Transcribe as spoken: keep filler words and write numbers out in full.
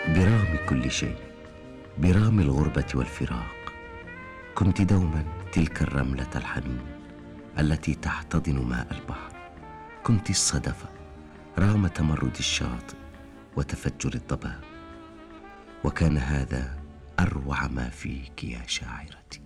برغم كل شيء، برغم الغربة والفراق، كنت دوما تلك الرملة الحنون التي تحتضن ماء البحر. كنت الصدفة رغم تمرد الشاطئ وتفجر الضباب. وكان هذا أروع ما فيك يا شاعرتي.